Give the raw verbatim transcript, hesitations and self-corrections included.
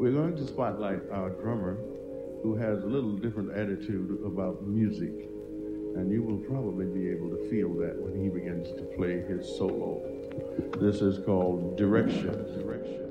We're going to spotlight our drummer who has a little different attitude about music. And you will probably be able to feel that when he begins to play his solo. This is called Direction. Direction.